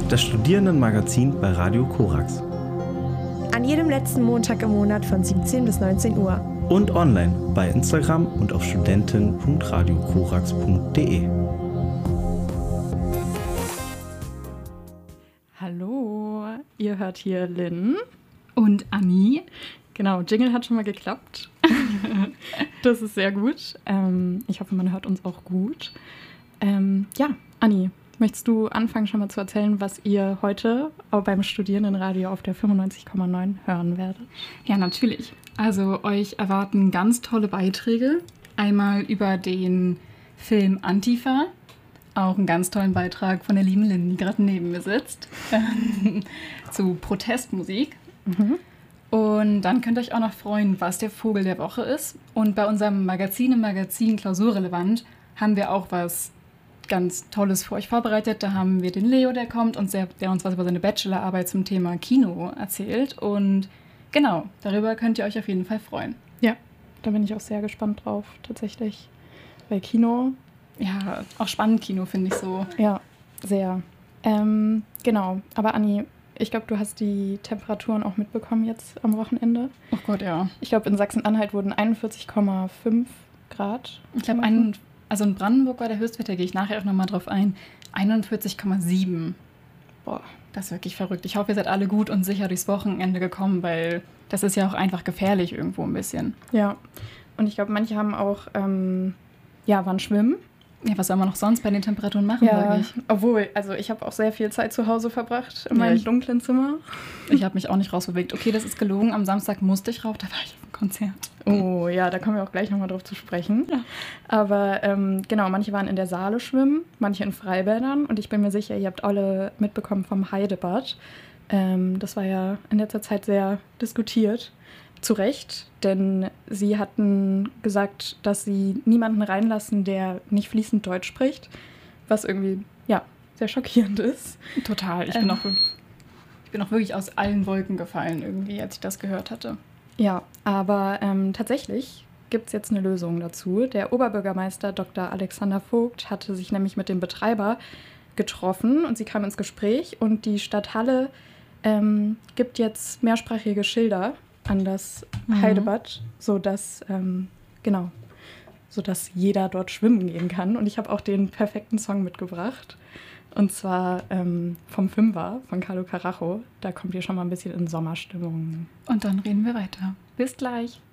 das Studierendenmagazin bei Radio Korax. An jedem letzten Montag im Monat von 17 bis 19 Uhr. Und online bei Instagram und auf studenten.radiokorax.de. Hallo, ihr hört hier Lynn und Anni. Genau, Jingle hat schon mal geklappt. Das ist sehr gut. Ich hoffe, man hört uns auch gut. Ja, Anni, möchtest du anfangen schon mal zu erzählen, was ihr heute auch beim Studierendenradio auf der 95,9 hören werdet? Ja, natürlich. Also euch erwarten ganz tolle Beiträge. Einmal über den Film Antifa. Auch einen ganz tollen Beitrag von der lieben Lynn, die gerade neben mir sitzt. Zu Protestmusik. Mhm. Und dann könnt ihr euch auch noch freuen, was der Vogel der Woche ist. Und bei unserem Magazin im Magazin Klausurrelevant haben wir auch was ganz Tolles für euch vorbereitet. Da haben wir den Leo, der kommt und der uns was über seine Bachelorarbeit zum Thema Kino erzählt. Und genau, darüber könnt ihr euch auf jeden Fall freuen. Ja, da bin ich auch sehr gespannt drauf, tatsächlich. Bei Kino. Ja, auch spannend Kino, finde ich so. Ja, sehr. Genau, aber Anni, ich glaube, du hast die Temperaturen auch mitbekommen jetzt am Wochenende. Oh Gott, ja. Ich glaube, in Sachsen-Anhalt wurden 41,5 Grad. Ich glaube, also in Brandenburg war der Höchstwert, da gehe ich nachher auch nochmal drauf ein, 41,7. Boah, das ist wirklich verrückt. Ich hoffe, ihr seid alle gut und sicher durchs Wochenende gekommen, weil das ist ja auch einfach gefährlich irgendwo ein bisschen. Ja, und ich glaube, manche haben auch, waren schwimmen. Ja, was soll man noch sonst bei den Temperaturen machen, sage ich? Obwohl, also ich habe auch sehr viel Zeit zu Hause verbracht in meinem dunklen Zimmer. Ich habe mich auch nicht rausbewegt. Okay, das ist gelogen. Am Samstag musste ich rauf, da war ich auf dem Konzert. Oh ja, da kommen wir auch gleich nochmal drauf zu sprechen. Ja. Aber genau, manche waren in der Saale schwimmen, manche in Freibädern. Und ich bin mir sicher, ihr habt alle mitbekommen vom Heidebad. Das war ja in letzter Zeit sehr diskutiert. Zu Recht, denn sie hatten gesagt, dass sie niemanden reinlassen, der nicht fließend Deutsch spricht, was irgendwie, ja, sehr schockierend ist. Total. Ich bin auch wirklich aus allen Wolken gefallen irgendwie, als ich das gehört hatte. Ja, aber tatsächlich gibt es jetzt eine Lösung dazu. Der Oberbürgermeister Dr. Alexander Vogt hatte sich nämlich mit dem Betreiber getroffen und sie kamen ins Gespräch und die Stadt Halle gibt jetzt mehrsprachige Schilder an das Heidebad, sodass jeder dort schwimmen gehen kann. Und ich habe auch den perfekten Song mitgebracht. Und zwar vom Fünfer von Carlo Carajo. Da kommt ihr schon mal ein bisschen in Sommerstimmung. Und dann reden wir weiter. Bis gleich.